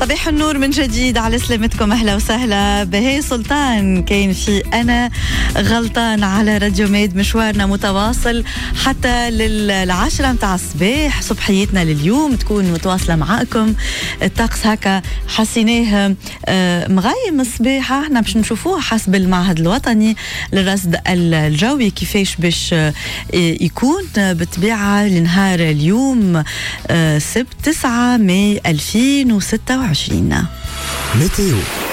صباح النور من جديد على سلامتكم. أهلا وسهلا. بهي سلطان كاين في أنا غلطان على راديو ميد. مشوارنا متواصل حتى للعاشرة متاع الصباح. صبحيتنا لليوم تكون متواصلة معاكم. الطقس هكا حسيناه مغيم الصباح. احنا باش نشوفوه حسب المعهد الوطني للرصد الجوي كيفاش باش يكون بالطبيعة لنهار اليوم سبت 9 ماي 2026. ميتيو.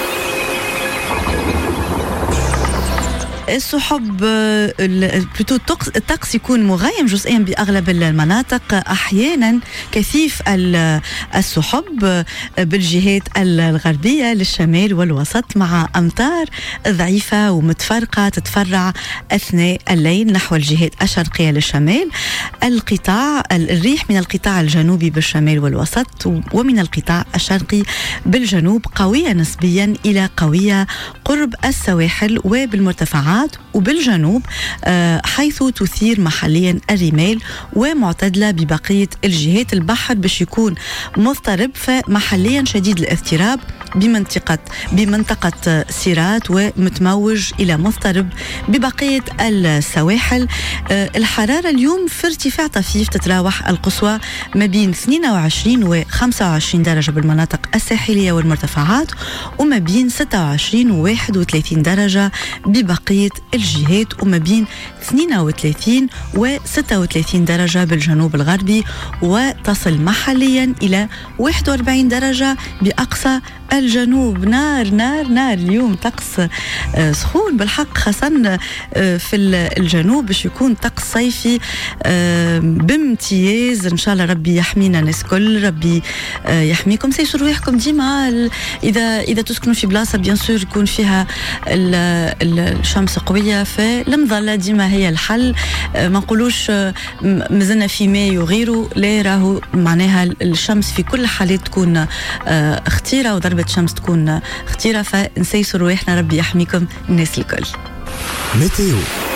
السحب الطقس يكون مغيم جزئيا بأغلب المناطق. أحيانا كثيف السحب بالجهات الغربية للشمال والوسط مع أمطار ضعيفة ومتفرقة تتفرع أثناء الليل نحو الجهات الشرقية للشمال. الريح من القطاع الجنوبي بالشمال والوسط ومن القطاع الشرقي بالجنوب قوية نسبيا إلى قوية قرب السواحل وبالمرتفعات وبالجنوب حيث تثير محليا الرمال ومعتدلة ببقية الجهات. البحر باش يكون مضطرب فمحليا شديد الاضطراب بمنطقة سيرات ومتموج إلى مضطرب ببقية السواحل. الحرارة اليوم في ارتفاع طفيف تتراوح القصوى ما بين 22 و 25 درجة بالمناطق الساحلية والمرتفعات وما بين 26 و 31 درجة ببقية الجهات وما بين 32 و 36 درجة بالجنوب الغربي وتصل محليا إلى 41 درجة بأقصى الجنوب. نار نار نار اليوم. طقس سخون بالحق خاصة في الجنوب باش يكون طقس صيفي بامتياز. ان شاء الله ربي يحمينا الناس كل. ربي يحميكم. سيسوا رواحكم ديما اذا تسكنوا في بلاصه بيان سور يكون فيها الشمس قويه فالمظله ديما هي الحل. ما نقولوش مازلنا في ماي وغيره. لا راهو معناها الشمس في كل حالات تكون خطيره وضربة شمس تكون خطيرة. فنسيسوا رواحنا. ربي يحميكم الناس الكل. ميتيو.